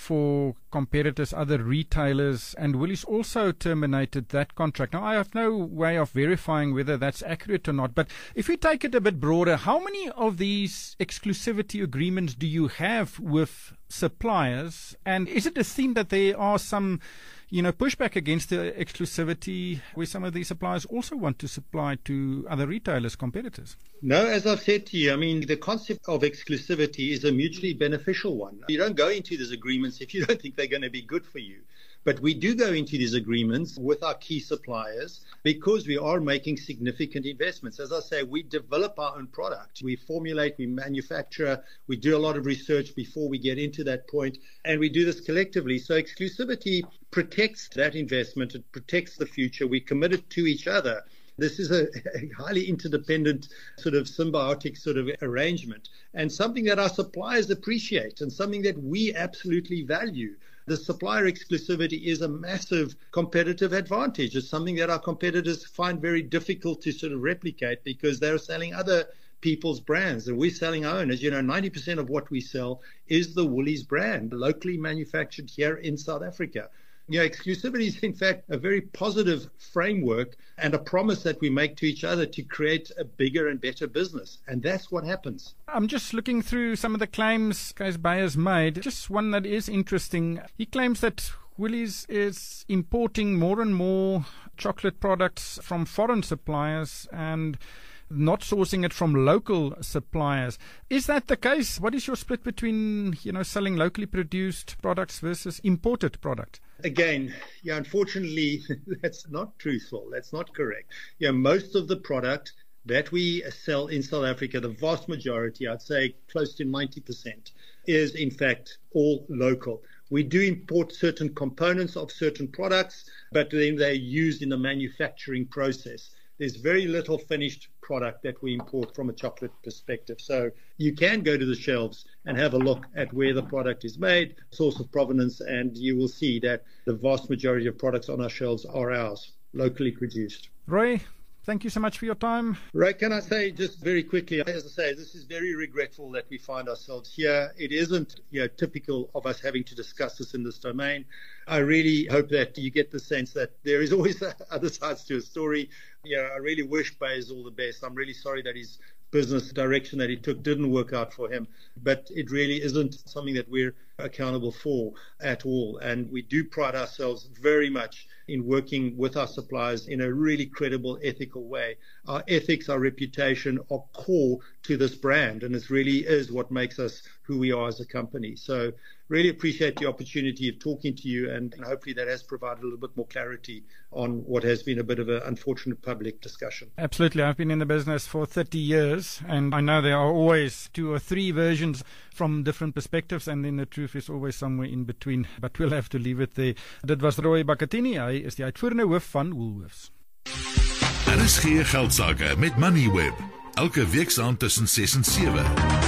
for competitors, other retailers, and Woolies also terminated that contract. Now, I have no way of verifying whether that's accurate or not, but if you take it a bit broader, how many of these exclusivity agreements do you have with suppliers? And is it a theme that there are some pushback against the exclusivity where some of these suppliers also want to supply to other retailers, competitors? No, as I've said to you, I mean, the concept of exclusivity is a mutually beneficial one. You don't go into these agreements if you don't think they're going to be good for you. But we do go into these agreements with our key suppliers because we are making significant investments. As I say, we develop our own product. We formulate, we manufacture, we do a lot of research before we get into that point, and we do this collectively. So exclusivity protects that investment. It protects the future. We commit it to each other. This is a highly interdependent sort of symbiotic sort of arrangement, and something that our suppliers appreciate and something that we absolutely value. The supplier exclusivity is a massive competitive advantage. It's something that our competitors find very difficult to sort of replicate because they're selling other people's brands and we're selling our own. As you know, 90% of what we sell is the Woolies brand, locally manufactured here in South Africa. Exclusivity is in fact a very positive framework and a promise that we make to each other to create a bigger and better business. And that's what happens. I'm just looking through some of the claims Kees Beyers made. Just one that is interesting. He claims that Woolies is importing more and more chocolate products from foreign suppliers and not sourcing it from local suppliers. Is that the case? What is your split between, selling locally produced products versus imported products? Again, unfortunately, that's not truthful. That's not correct. Most of the product that we sell in South Africa, the vast majority, I'd say close to 90%, is in fact all local. We do import certain components of certain products, but then they're used in the manufacturing process. There's very little finished product that we import from a chocolate perspective. So you can go to the shelves and have a look at where the product is made, source of provenance, and you will see that the vast majority of products on our shelves are ours, locally produced. Roy, thank you so much for your time. Ray, can I say just very quickly, as I say, this is very regretful that we find ourselves here. It isn't typical of us having to discuss this in this domain. I really hope that you get the sense that there is always other sides to a story. I really wish Beyers all the best. I'm really sorry that his business direction that he took didn't work out for him, but it really isn't something that we're accountable for at all. And we do pride ourselves very much in working with our suppliers in a really credible, ethical way. Our ethics, our reputation are core to this brand, and it really is what makes us who we are as a company. So really appreciate the opportunity of talking to you, and hopefully that has provided a little bit more clarity on what has been a bit of an unfortunate public discussion. Absolutely. I've been in the business for 30 years, and I know there are always 2 or 3 versions from different perspectives, and then the truth is always somewhere in between. But we'll have to leave it there. Dit was Roy Bakatini. Hy is die uitvoerende hoof van Woolworths. RSG Geldsaake met Moneyweb. Elke weeksaand tussen 6 en 7.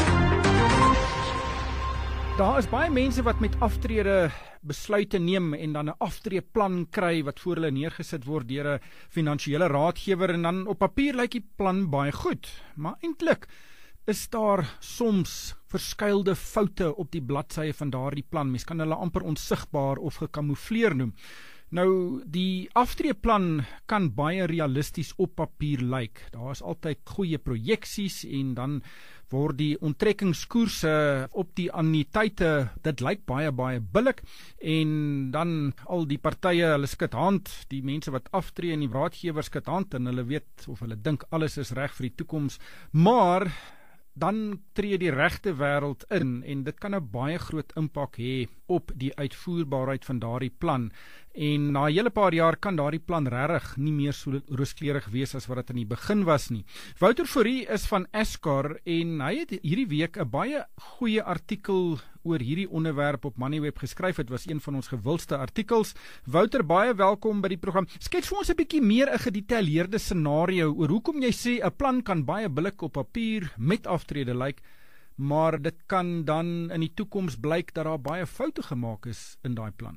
Daar is baie mense wat met aftrede besluite neem en dan 'n aftreeplan kry wat voor hulle neergesit word deur 'n finansiële raadgewer, en dan op papier lyk die plan baie goed, maar eintlik is daar soms verskuilde foute op die bladsye van daardie plan. Mens kan hulle amper onsigbaar of gekamoufleer noem. Nou, die aftreeplan kan baie realisties op papier lyk. Daar is altyd goeie projeksies en dan word die onttrekkingskoerse op die annuïteite, dit lyk baie billik, en dan al die partye, hulle skud hand, die mense wat aftree en die raadgewers skud hand, en hulle weet of hulle dink alles is reg vir die toekoms, maar dan tree die regte wêreld in en dit kan 'n baie groot impak hê op die uitvoerbaarheid van daardie plan. En na 'n hele paar jaar kan daardie plan regtig nie meer so rooskleurig wees as wat dit in die begin was nie. Wouter Fourie is van Escar en hy het hierdie week 'n baie goeie artikel oor hierdie onderwerp op Moneyweb geskryf. Het was een van ons gewildste artikels. Wouter, baie welkom by die program. Skets vir ons 'n bietjie meer 'n gedetailleerde scenario oor hoekom jy sê 'n plan kan baie billik op papier met aftrede lyk, maar dit kan dan in die toekoms blyk dat daar baie foute gemaak is in daai plan.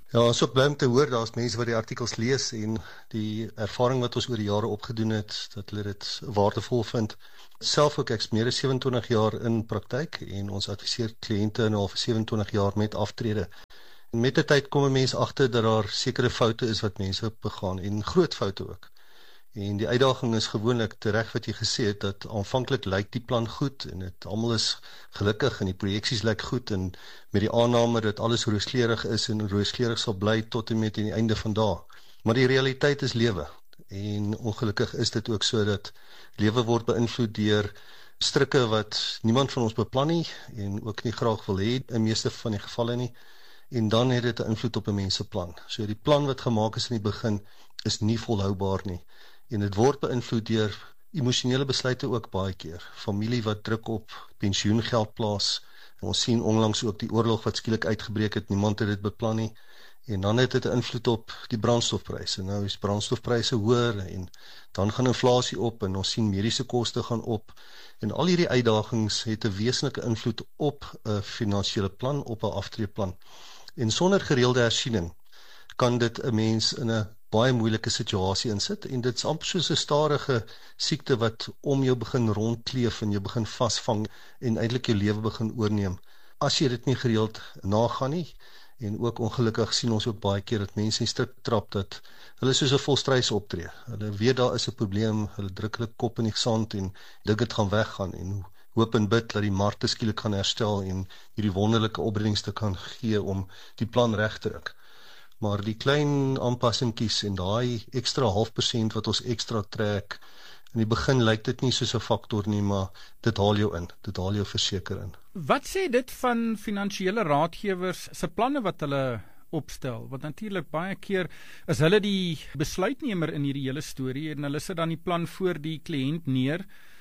Ja, ons is ook bly om te hoor, daar is mense wat die artikels lees en die ervaring wat ons oor die jare opgedoen het, dat hulle dit waardevol vind. Self ook, ek is meer as 27 jaar in praktyk en ons adviseer kliënte nou al vir 27 jaar met aftrede. En met die tyd kom 'n mens agter dat daar sekere foute is wat mense begaan en groot foute ook. En die uitdaging is gewoonlik tereg wat jy gesê het, dat aanvanklik lyk die plan goed en dit almal is gelukkig en die projeksies lyk goed en met die aanname dat alles rooskleurig is en rooskleurig sal bly tot en met die einde van dae. Maar die realiteit is lewe en ongelukkig is dit ook so dat lewe word beïnvloed deur strikke wat niemand van ons beplan nie en ook nie graag wil hê in meeste van die gevalle nie. En dan het dit 'n invloed op 'n mens se plan. So die plan wat gemaak is in die begin is nie volhoubaar nie. En dit word beïnvloed deur emosionele besluite ook baie keer. Familie wat druk op pensioengeld plaas. Ons sien onlangs ook die oorlog wat skielik uitgebreek het, niemand het dit beplan nie. En dan het dit 'n invloed op die brandstofpryse. Nou is brandstofpryse hoër en dan gaan inflasie op en ons sien mediese koste gaan op. En al hierdie uitdagings het 'n wesenlike invloed op 'n finansiële plan, op 'n aftreeplan. En sonder gereelde hersiening kan dit 'n mens in 'n baie moeilike situasie insit en dit is amper soos 'n stadige siekte wat om jou begin rondkleef en jou begin vasvang en eintlik jou lewe begin oorneem. As jy dit nie gereeld nagaan nie, en ook ongelukkig sien ons ook baie keer dat mense in strik trap dat hulle soos 'n volstrys optree. Hulle weet daar is 'n probleem, hulle druk hulle kop in die sand en dink dit gaan weggaan en hoop en bid dat die markte skielik gaan herstel en hierdie wonderlike opbrengste kan gee om die plan reg te druk. Maar die klein aanpassingkies en daai ekstra 0,5% wat ons ekstra trek, in die begin lyk dit nie soos 'n faktor nie, maar dit haal jou in, dit haal jou verseker in. Wat sê dit van finansiële raadgewers se planne wat hulle opstel? Want natuurlik baie keer is hulle die besluitnemer in hierdie hele storie en hulle sit dan die plan voor die kliënt neer.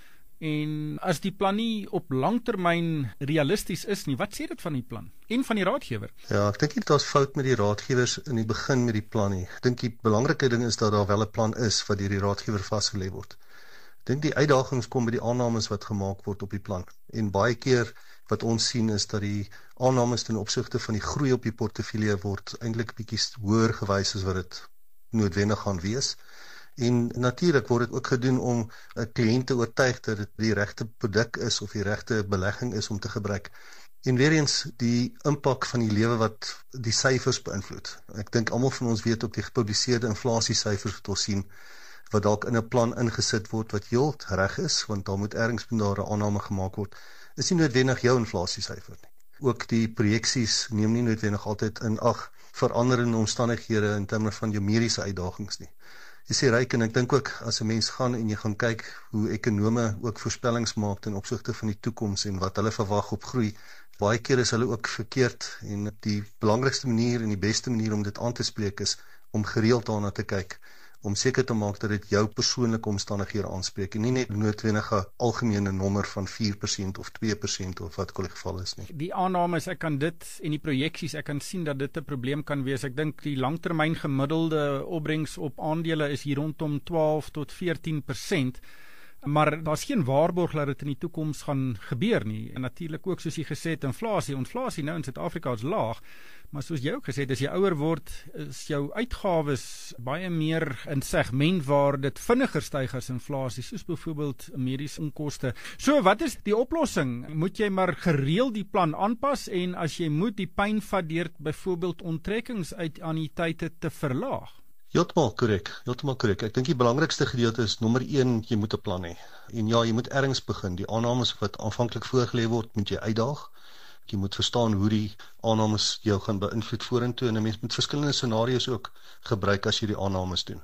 En as die plan nie op langtermyn realisties is nie, wat sê dit van die plan en van die raadgewer? Ja, ek dink nie daar's fout met die raadgewers in die begin met die plan nie. Ek dink die belangrike ding is dat daar wel 'n plan is wat deur die raadgewer vasgelê word. Ek dink die uitdagings kom by die aannames wat gemaak word op die plan. En baie keer wat ons sien is dat die aannames ten opsigte van die groei op die portefeulje word eintlik bietjie hoër gewys as wat dit noodwendig gaan wees. En natuurlik word dit ook gedoen om 'n kliënt te oortuig dat dit die regte produk is of die regte belegging is om te gebruik. En weer eens die impak van die lewe wat die syfers beïnvloed. Ek dink almal van ons weet ook die gepubliseerde inflasiesyfers wat ons sien, wat dalk in 'n plan ingesit word wat heel reg is, want daar moet ergens daar 'n aanname gemaak word, is nie noodwendig jou inflasiesyfer nie. Ook die projeksies neem nie noodwendig altyd in ag veranderende omstandighede in terme van jou mediese uitdagings nie. Jy sê ryk en ek dink ook as 'n mens gaan en jy gaan kyk hoe ekonome ook voorspellings maak ten opsigte van die toekoms en wat hulle verwag op groei, baie keer is hulle ook verkeerd en die belangrikste manier en die beste manier om dit aan te spreek is om gereeld daarna te kyk, om seker te maak dat dit jou persoonlike omstandighede aanspreek en nie net noodwendig 'n algemene nommer van 4% of 2% of wat ook al die geval is nie. Die aannames, ek kan dit en die projeksies, ek kan sien dat dit 'n probleem kan wees. Ek dink die langtermyn gemiddelde opbrengs op aandele is hier rondom 12 tot 14%. Maar daar's geen waarborg dat dit in die toekoms gaan gebeur nie. En natuurlik ook soos jy gesê het, inflasie nou in Suid-Afrika is laag, maar soos jy ook gesê het, as jy ouer word, is jou uitgawes baie meer in segment waar dit vinniger styg as inflasie, soos byvoorbeeld mediese onkoste. So wat is die oplossing? Moet jy maar gereeld die plan aanpas en as jy moet die pyn vat deur byvoorbeeld onttrekkings uit anniteite te verlaag? Heeltemal korrek. Ek dink die belangrikste gedeelte is nommer 1, jy moet 'n plan hê. En ja, jy moet ergens begin. Die aannames wat aanvanklik voorgelê word, moet jy uitdaag. Jy moet verstaan hoe die aannames jou gaan beïnvloed vorentoe en 'n mens moet verskillende scenario's ook gebruik as jy die aannames doen.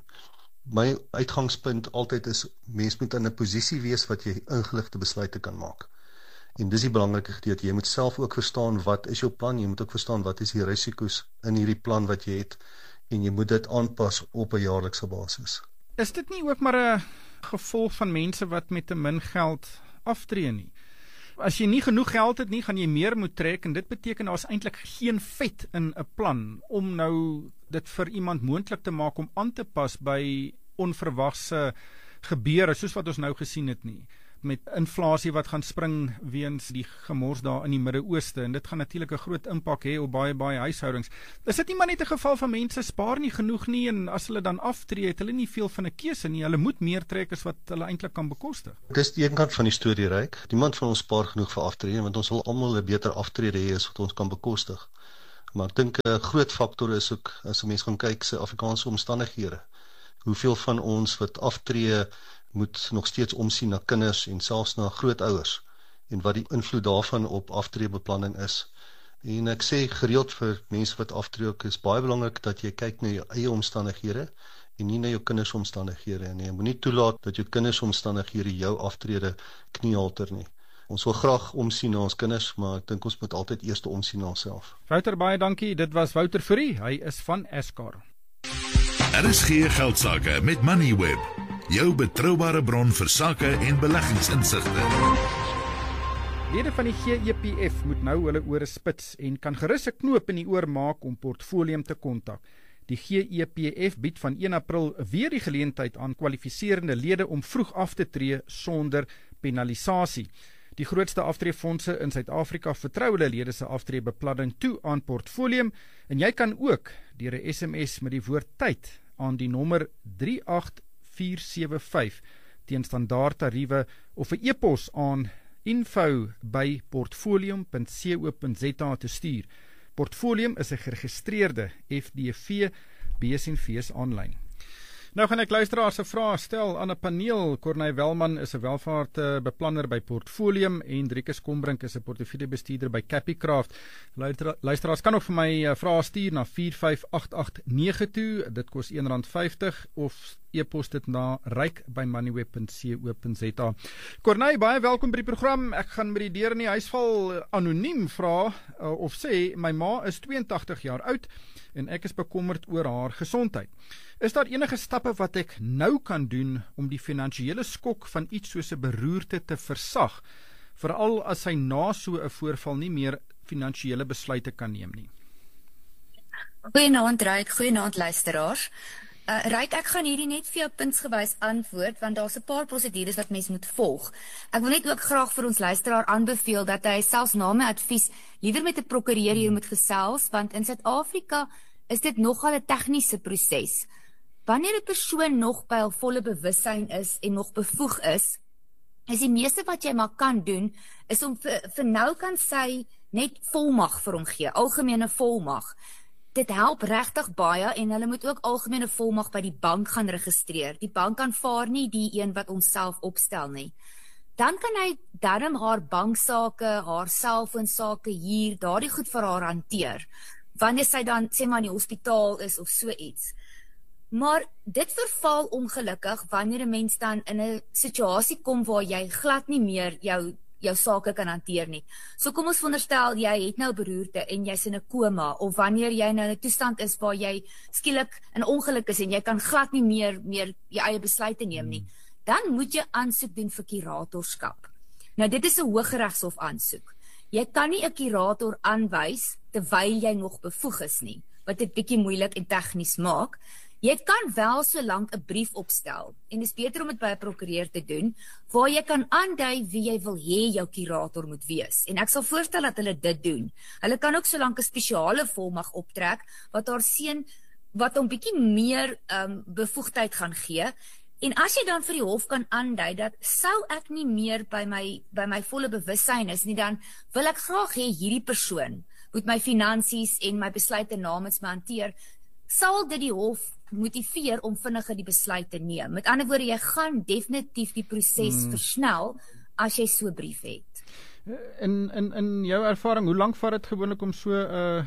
My uitgangspunt altyd is mens moet in 'n posisie wees wat jy ingeligte besluite kan maak. En dis die belangrike gedeelte. Jy moet self ook verstaan wat is jou plan, jy moet ook verstaan wat is die risiko's in hierdie plan wat jy het. En jy moet dit aanpas op 'n jaarlikse basis. Is dit nie ook maar 'n gevolg van mense wat met te min geld aftree nie? As jy nie genoeg geld het nie, gaan jy meer moet trek en dit beteken daar is eintlik geen vet in 'n plan om nou dit vir iemand moontlik te maak om aan te pas by onverwagse gebeure soos wat ons nou gesien het nie. met inflasie wat gaan spring weens die gemors daar in die Midde-Ooste, en dit gaan natuurlik 'n groot impak hê op baie huishoudings. Is dit nie maar net 'n geval van mense spaar nie genoeg nie, en as hulle dan aftree, het hulle nie veel van 'n keuse nie. Hulle moet meer trek as wat hulle eintlik kan bekostig. Dis die een kant van die storie, Ryk. Niemand van ons spaar genoeg vir aftrede, want ons wil almal 'n beter aftrede hê as wat ons kan bekostig. Maar ek dink 'n groot faktor is ook, as 'n mens gaan kyk, Suid-Afrikaanse omstandighede. Hoeveel van ons wat aftree moet nog steeds omsien na kinders en selfs na grootouers, en wat die invloed daarvan op aftreebeplanning is. En ek sê gereeld vir mense wat aftree ook, is baie belangrik dat jy kyk na jou eie omstandighede en nie na jou kinders omstandighede, en jy moenie toelaat dat jou kinders omstandighede jou aftrede kniehalter nie. Ons wil graag omsien na ons kinders, maar ek dink ons moet altyd eers omsien na onsself. Wouter, baie dankie. Dit was Wouter Fourie. Hy is van Escar. RSG Geldsaake met Moneyweb, jou betroubare bron vir sake en beleggingsinsigte. Lede van die GEPF moet nou hulle ore spits en kan gerus 'n knoop in die oor maak om Portfolium te kontak. Die GEPF bied van 1 April weer die geleentheid aan kwalifiserende lede om vroeg af te tree sonder penalisasie. Die grootste aftreefondse in Suid-Afrika vertrou hulle lede se aftreebeplanning toe aan Portfolium, en jy kan ook deur 'n SMS met die woord tyd aan die nommer 38475 teen standaard tariewe of 'n e-pos aan info@portfolium.co.za te stuur. Portfolium is 'n geregistreerde FDV besenfees aanlyn. Nou gaan ek luisteraars se vrae stel aan 'n paneel. Corneille Welman is 'n welvaartbeplanner by Portfolium en Driekus Kombrink is 'n portefeuljebestuurder by Capicraft. Luisteraars kan ook vir my vrae stuur na 45889 toe. Dit kos R1.50 of e-pos dit na ryk@moneyweb.co.za. Corneille, baie welkom by die program. Ek gaan met die deur in die huis val anoniem vra of sê my ma is 82 jaar oud en ek is bekommerd oor haar gesondheid. Is daar enige stappe wat ek nou kan doen om die finansiële skok van iets soos 'n beroerte te versag, veral as sy na so 'n voorval nie meer finansiële besluite kan neem nie? Goeienaand Ryk, goeienaand luisteraars. Ryk, ek gaan hierdie net vir jou puntsgewys antwoord, want daar's 'n paar prosedures wat mens moet volg. Ek wil net ook graag vir ons luisteraar aanbeveel dat hy selfs na my advies liewer met 'n prokureur hier moet gesels, want in Suid-Afrika is dit nogal 'n tegniese proses. Wanneer 'n persoon nog by hul volle bewussyn is en nog bevoeg is die meeste wat jy maar kan doen, is om vir nou kan sy net volmag vir hom gee, algemene volmag. Dit help regtig baie en hulle moet ook algemene volmag by die bank gaan registreer. Die bank aanvaar nie die een wat ons self opstel nie. Dan kan hy darm haar banksake, haar selfoonsake hier, daardie goed vir haar hanteer. Wanneer sy dan, sê maar in die hospitaal is of so iets. Maar dit verval ongelukkig wanneer 'n mens dan in 'n situasie kom waar jy glad nie meer jou sake kan hanteer nie. So kom ons veronderstel jy het nou beroerte en jy's in 'n koma, of wanneer jy nou in 'n toestand is waar jy skielik in ongeluk is en jy kan glad nie meer jou eie besluite neem nie. Dan moet jy aansoek doen vir kuratorskap. Nou dit is 'n Hooggeregshof aansoek. Jy kan nie 'n kurator aanwys terwyl jy nog bevoeg is nie, wat dit bietjie moeilik en tegnies maak. Jy kan wel so lank 'n brief opstel, en dit is beter om dit by 'n prokureur te doen, waar jy kan aandui wie jy wil hê jou kurator moet wees. En ek sal voorstel dat hulle dit doen. Hulle kan ook so lank 'n spesiale volmag optrek, wat hom bietjie meer bevoegdheid gaan gee. En as jy dan vir die hof kan aandui dat sou ek nie meer by my volle bewussyn is nie, dan wil ek graag hê hierdie persoon moet my finansies en my besluite namens my hanteer, sal dit die hof motiveer om vinniger die besluit te neem. Met ander woorde, jy gaan definitief die proses versnel as jy so 'n brief het. In jou ervaring, hoe lank vat dit gewoonlik om so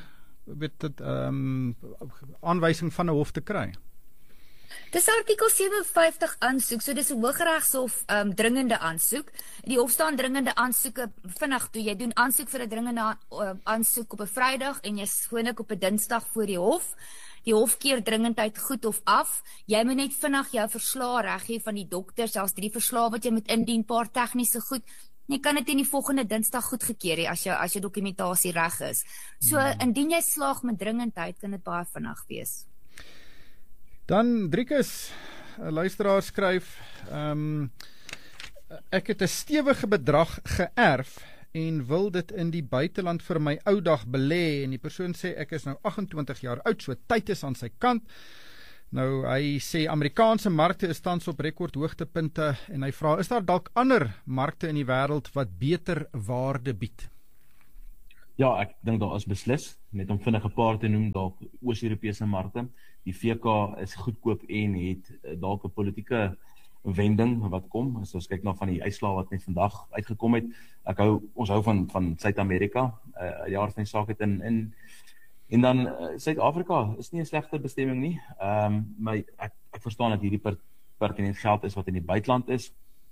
aanwysing van 'n hof te kry? Dis artikel 57 aansoek, so dis 'n Hooggeregshof dringende aansoek. Die hof staan dringende aansoeke vinnig toe. Jy doen aansoek vir 'n dringende aansoek op 'n Vrydag en jy's gewoonlik op 'n Dinsdag voor die hof. Die hof keer dringendheid goed of af. Jy moet net vinnig jou verslae reg gee van die dokter, selfs 3 verslae wat jy moet indien, paar tegniese goed. Jy kan dit in die volgende Dinsdag goedgekeur hê as jou dokumentasie reg is. So indien jy slaag met dringendheid, kan dit baie vinnig wees. Dan Driekus, 'n luisteraar skryf, Ek het 'n stewige bedrag geërf en wil dit in die buiteland vir my ou dag belê, en die persoon sê ek is nou 28 jaar oud, so tyd is aan sy kant. Nou, hy sê Amerikaanse markte is tans op rekordhoogtepunte en hy vra, is daar dalk ander markte in die wêreld wat beter waarde bied? Ja, ek dink daar is beslis, net om vinnig 'n paar te noem, dalk Oos-Europese markte. Die VK is goedkoop en het dalk 'n politieke wending wat kom, as ons kyk na van die uitslae wat net vandag uitgekom het. Ons hou van Suid-Amerika, die aard van die saak het en dan Suid-Afrika is nie 'n slegte bestemming nie, maar ek verstaan dat hierdie pertinent geld is wat in die buiteland is.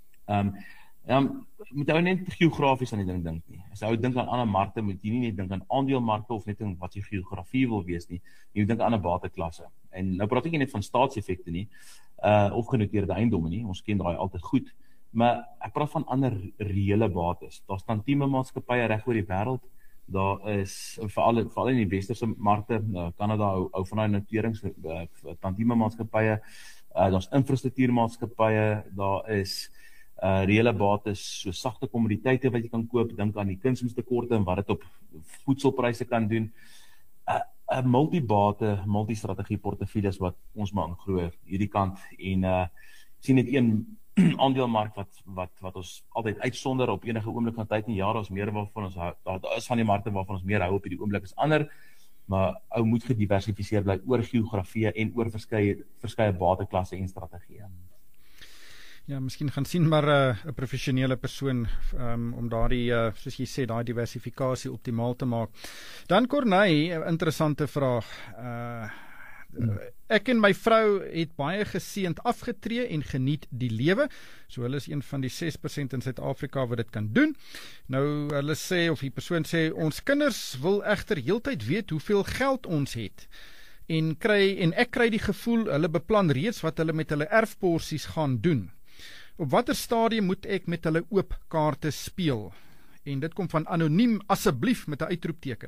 Moet ou net geografies aan die ding dink nie. As ou dink aan ander markte, moet jy nie net dink aan aandelemarkte of net aan wat jy geografie wil wees nie. Jy moet dink aan 'n bateklasse. En nou praat ek nie net van staatseffekte nie, of genoteerde eiendomme nie. Ons ken daai altyd goed, maar ek praat van ander reële bates. Daar staan tantieme maatskappye reg oor die wêreld. Daar is veral in die westerse markte, Kanada hou van daai noterings, tantieme maatskappye, daar's infrastruktuurmaatskappye, daar is reële bates, so sagte kommoditeite wat jy kan koop, dink aan die kunsmistekorte en wat dit op voedselpryse kan doen. 'n multibate, multistrategie portefeuilles wat ons maar ingroei hierdie kant, en sien net een aandelemark wat ons altyd uitsonder op enige oomblik van tyd en jare, ons meer waarvan ons hou. Daar is van die markte waarvan ons meer hou op hierdie oomblik is ander, maar ou moet gediversifiseer bly oor geografie en oor verskeie bateklasse en strategieë. Ja, miskien gaan sien maar 'n professionele persoon om daardie, soos jy sê, daai diversifikasie optimaal te maak. Dan Corneille, 'n interessante vraag. Ek en my vrou het baie geseënd afgetree en geniet die lewe. So hulle is een van die 6% in Suid-Afrika wat dit kan doen. Nou hulle sê, of die persoon sê, ons kinders wil egter heeltyd weet hoeveel geld ons het. En ek kry die gevoel hulle beplan reeds wat hulle met hulle erfporsies gaan doen. Op watter stadium moet ek met hulle oop kaarte speel? En dit kom van anoniem, asseblief met 'n uitroepteken.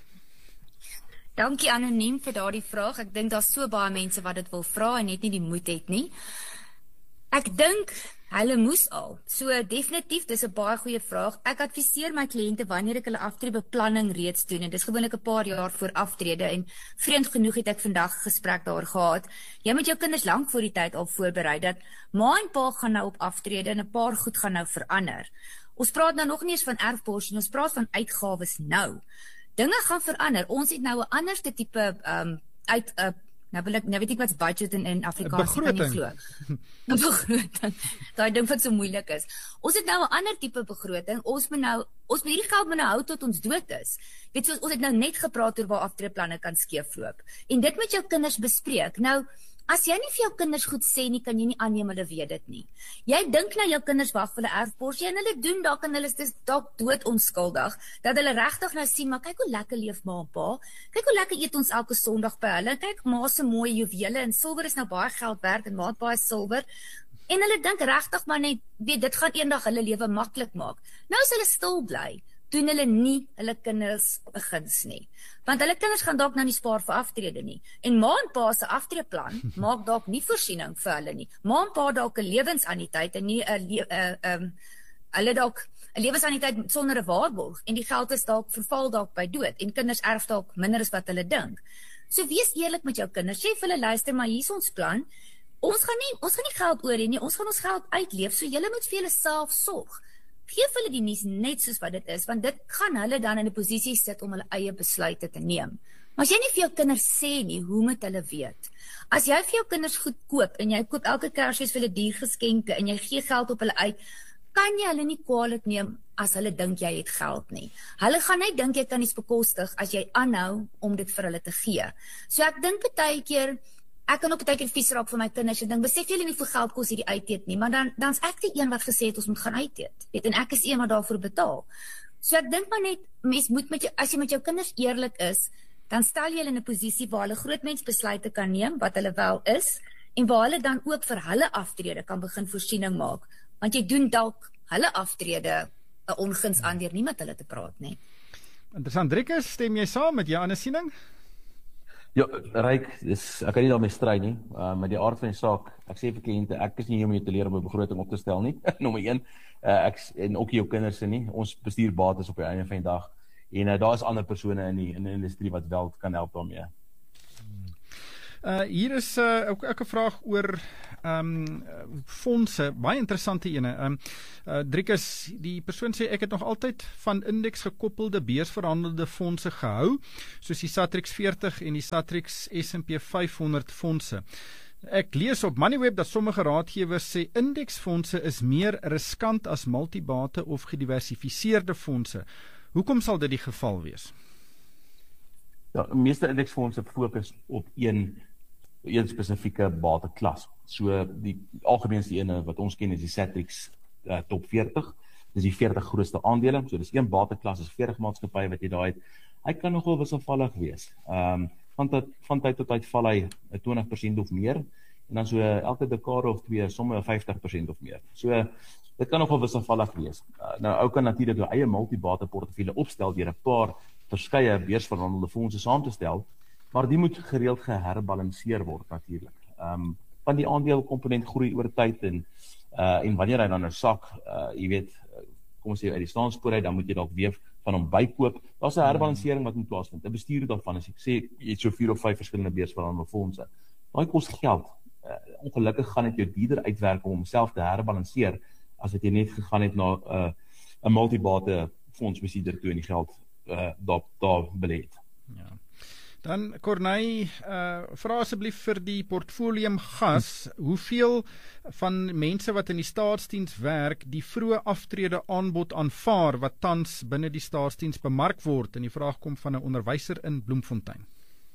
Dankie anoniem vir daardie vraag. Ek dink daar's so baie mense wat dit wil vra en net nie die moed het nie. Ek dink hulle moes al. So definitief, dis 'n baie goeie vraag. Ek adviseer my kliënte wanneer ek hulle aftreebeplanning reeds doen, en dis gewoonlik 'n paar jaar voor aftrede, en vreemd genoeg het ek vandag 'n gesprek daar gehad. Jy moet jou kinders lank voor die tyd al voorberei dat ma en pa gaan nou op aftrede en 'n paar goed gaan nou verander. Ons praat nou nog nie eens van erfporsie, ons praat van uitgawes nou. Dinge gaan verander. Ons het nou 'n anderste tipe nou weet ek wat's budget in Afrikaans, kan nie glo. 'n begroting. Daai ding wat so moeilik is. Ons het nou 'n ander tipe begroting. Ons moet hierdie geld nou hou tot ons dood is. Weet jy, ons het nou net gepraat oor waar aftreeplanne kan skeefloop. En dit moet jou kinders bespreek. Nou, as jy nie vir jou kinders goed sê nie, kan jy nie aanneem hulle weet dit nie. Jy dink nou jou kinders wag vir hulle erfporsie en hulle doen dalk en hulle is dalk dood onskuldig, dat hulle regtig nou sien, maar kyk hoe lekker leef ma en pa. Kyk hoe lekker eet ons elke Sondag by hulle. Kyk ma se mooi juwele, en silwer is nou baie geld werd en maat baie silwer. En hulle dink regtig maar net, weet dit gaan eendag hulle lewe maklik maak. Nou as hulle stil bly, doen hulle nie hulle kinders 'n guns nie. Want hulle kinders gaan dalk nou nie spaar vir aftrede nie. En ma en pa se aftreeplan maak dalk nie voorsiening vir hulle nie. Ma en pa dalk 'n lewensanniteit en nie 'n hulle dalk 'n lewensanniteit sonder 'n waarborg, en die geld is dalk verval dalk by dood, en kinders erf dalk minder as wat hulle dink. So wees eerlik met jou kinders. Sê vir hulle, luister, maar hier is ons plan. Ons gaan nie geld oor hê nie. Ons gaan ons geld uitleef. So julle moet vir julle self sorg. Geef hulle die nuus net soos wat dit is, want dit gaan hulle dan in 'n posisie sit om hulle eie besluite te neem. Maar as jy nie vir jou kinders sê nie, hoe moet hulle weet? As jy vir jou kinders goed koop, en jy koop elke Kersfees vir hulle duur geskenke, en jy gee geld op hulle uit, kan jy hulle nie kwaadlik neem as hulle dink jy het geld nie. Hulle gaan net dink jy kan iets bekostig as jy aanhou om dit vir hulle te gee. So ek dink baie keer, ek kan ook baie keer vies raak vir my kinders, en dink, besef julle nie hoeveel geld kos hierdie uiteet nie, maar dan's ek die een wat gesê het ons moet gaan uiteet. Weet, en ek is die een wat daarvoor betaal. So ek dink maar net, mens moet as jy met jou kinders eerlik is, dan stel jy hulle in 'n posisie waar hulle grootmensbesluite kan neem, wat hulle wel is, en waar hulle dan ook vir hulle aftrede kan begin voorsiening maak. Want jy doen dalk hulle aftrede 'n onguns aan deur nie met hulle te praat nie. Interessant. Driekus, stem jy saam met jou ander siening? Ja, Ryk, ek kan nie daarmee stry nie, met die aard van die saak, ek sê vir kliënte, ek is nie hier om jou te leer om 'n begroting op te stel nie, nommer 1, en ook jou kinders nie, ons bestuur bates op die einde van die dag, en daar is ander persone in die industrie wat wel kan help daarmee. Hier is ook 'n vraag oor fondse, baie interessante ene. Driekus, die persoon sê, ek het nog altyd van indeks gekoppelde beursverhandelde fondse gehou, soos die Satrix 40 en die Satrix S&P 500 fondse. Ek lees op Moneyweb dat sommige raadgewers sê indeksfondse is meer riskant as multibate of gediversifiseerde fondse. Hoekom sal dit die geval wees? Ja, die meeste indeksfondse fokus op een spesifieke bateklas. So die algemeenste ene wat ons ken is die Satrix top 40. Dis die 40 grootste aandele. So dis een bateklas, is 40 maatskappye wat jy daar het. Hy kan nogal wisselvallig wees. Van tyd tot tyd val hy 20% of meer en dan so elke dekade of twee sommige 50% of meer. So dit kan nogal wisselvallig wees. Nou ou kan natuurlik jou eie multibate portefeulje opstel deur 'n paar verskeie beursverhandelde fondse saam te stel, maar die moet gereeld geherbalanseer word natuurlik. Want die aandelekomponent groei oor tyd en wanneer hy dan nou sak, jy weet, kom ons sê uit die staanspoor uit, dan moet jy dalk weer van hom bykoop. Daar's 'n herbalansering wat moet plaasvind. 'n Bestuur daarvan as ek sê jy het so 4 of 5 verskillende beursverhandelde fondse. Daai kos geld. Ongelukkig gaan dit jou duurder uitwerk om homself te herbalanseer as dit jy net gegaan het na 'n multibate fondsbestuurder toe en die geld daar belê het. Ja. Dan Corneille, vra asseblief vir die portfolium gas, hoeveel van mense wat in die staatsdiens werk, die vroeë aftrede aanbod aanvaar wat tans binne die staatsdiens bemark word, en die vraag kom van 'n onderwyser in Bloemfontein.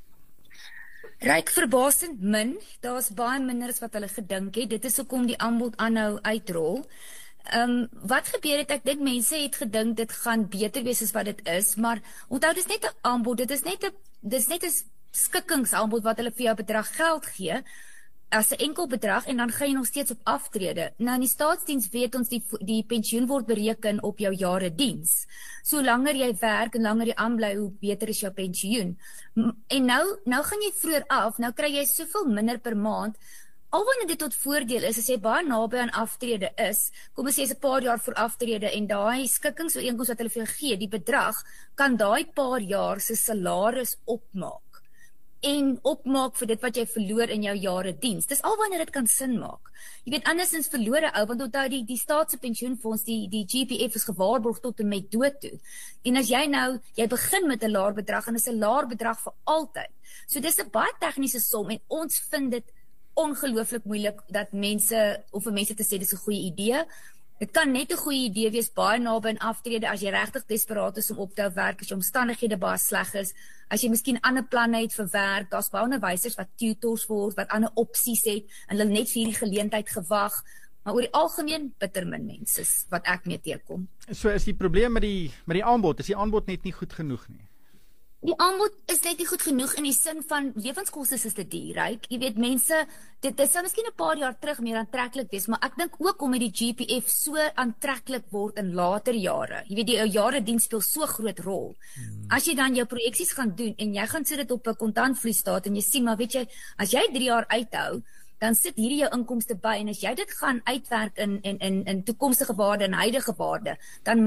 Ryk verbasend min, daar's baie minder as wat hulle gedink het, dit is hoekom die aanbod aanhou uitrol. Wat gebeur het, ek dink mense het gedink dit gaan beter wees as wat dit is, maar onthou dis net 'n aanbod, dit is net 'n skikkingsaanbod wat hulle vir jou bedrag geld gee, as 'n enkel bedrag, en dan gaan jy nog steeds op aftrede. Nou in die staatsdiens weet ons die pensioen word bereken op jou jare diens. So langer jy werk en langer jy aanbly, hoe beter is jou pensioen. En nou gaan jy vroeër af, nou kry jy soveel minder per maand. Al wanneer dit tot voordeel is, as jy baie naby aan aftrede is, kom ons sê is 'n paar jaar voor aftrede en daai skikkingsooreenkoms wat hulle vir jou gee, die bedrag, kan daai paar jaar se salaris opmaak. En opmaak vir dit wat jy verloor in jou jare diens. Dis al wanneer dit kan sin maak. Jy weet, andersins verlore ou, want onthou die staatse pensioenfonds, die GPF is gewaarborg tot en met dood toe. En as jy begin met 'n laer bedrag en is 'n laer bedrag vir altyd. So dis 'n baie tegniese som en ons vind dit ongelooflik moeilik dat vir mense te sê dis 'n goeie idee. Dit kan net 'n goeie idee wees baie naby aan aftrede as jy regtig desperaat is om op te hou werk, as jou omstandighede baie sleg is, as jy miskien ander planne het vir werk, daar's baie onderwysers wat tutors word, wat ander opsies het en hulle net vir hierdie geleentheid gewag. Maar oor die algemeen bitter min mense wat ek mee teekom. So is die probleem met die aanbod, is die aanbod net nie goed genoeg nie? Die aanbod is net nie goed genoeg in die sin van lewenskoste is te duur, right? Jy weet mense, dit sou miskien 'n paar jaar terug meer aantreklik wees, maar ek dink ook omdat die GPF so aantreklik word in later jare. Jy weet die jare diens speel so groot rol. As jy dan jou projeksies gaan doen en jy gaan sit dit op 'n kontantvloeistaat en jy sien maar weet jy, as jy 3 jaar uithou, dan sit hierdie jou inkomste by en as jy dit gaan uitwerk in toekomstige waarde en huidige waarde,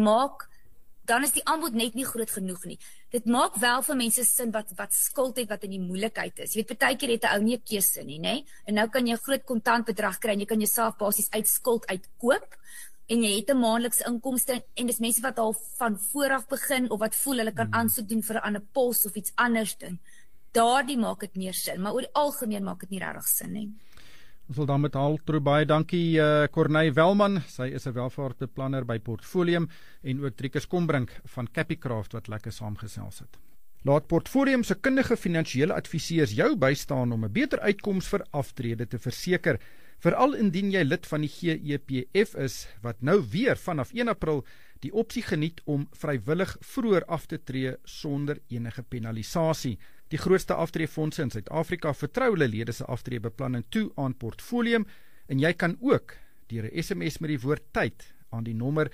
dan is die aanbod net nie groot genoeg nie. Dit maak wel vir mense sin wat skuld het, wat in die moeilikheid is. Jy weet, partykeer het 'n ou nie 'n keuse nie, nê? En nou kan jy 'n groot kontantbedrag kry en jy kan jouself basies uit skuld uitkoop en jy het 'n maandelikse inkomste en dis mense wat al van vooraf begin of wat voel hulle kan aansoek doen vir 'n ander pos of iets anders doen. Daardie maak dit meer sin, maar oor die algemeen maak dit nie regtig sin nie. Ons wil dan met Haltro baie dankie Corneille Welman, sy is 'n welvaartbeplanner by Portfolium en ook Driekus Kombrink van Capicraft wat lekker saamgesels het. Laat Portfolium se kundige finansiële adviseurs jou bystaan om 'n beter uitkoms vir aftrede te verseker, veral indien jy lid van die GEPF is wat nou weer vanaf 1 April die opsie geniet om vrywillig vroeër af te tree sonder enige penalisasie. Die grootste aftreefondse in Suid-Afrika vertrou hulle lede se aftreebeplanning toe aan Portfolium en jy kan ook deur 'n SMS met die woord tyd aan die nommer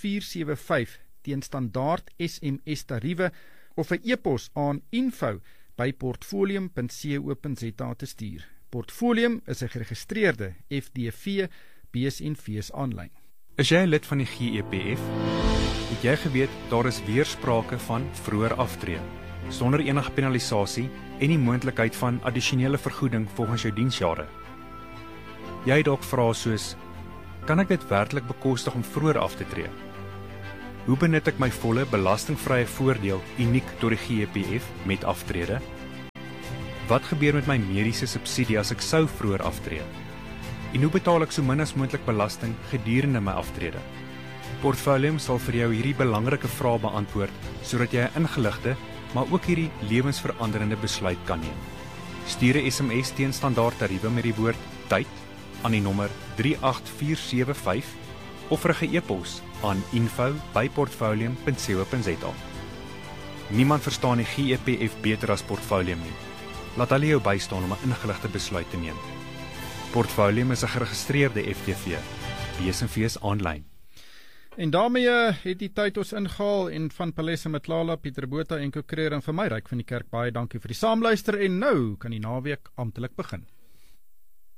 38475 teen standaard SMS tariewe of 'n e-pos aan info by portfolium.co.za te stuur. Portfolium is 'n geregistreerde FDV BSNV's aanlyn. Is jy 'n lid van die GEPF? Het jy geweet daar is weer sprake van vroeër aftree, sonder enige penalisasie en die moontlikheid van addisionele vergoeding volgens jou diensjare? Jy het dalk vrae soos: kan ek dit werklik bekostig om vroeër af te tree? Hoe benut ek my volle belastingvrye voordeel uniek tot die GEPF met aftrede? Wat gebeur met my mediese subsidie as ek sou vroeër aftree? En hoe betaal ek so min as moontlik belasting gedurende my aftrede? Portfolium sal vir jou hierdie belangrike vrae beantwoord, sodat jy 'n ingeligte, maar ook hierdie lewensveranderende besluit kan neem. Stuur 'n SMS teen standaard tariewe met die woord tyd aan die nommer 38475 of rig 'n e-pos aan info@portfolium.co.za. Niemand verstaan die GEPF beter as Portfolium nie. Laat hulle jou bystaan om 'n ingeligte besluit te neem. Portfolium is 'n geregistreerde FTV, BSNV's aanlyn. En daarmee het die tyd ons ingehaal en van Palesa Matlala, Pieter Botha en Kokreer en vir my Ryk van die Kerk baie dankie vir die saamluister en nou kan die naweek amptelik begin.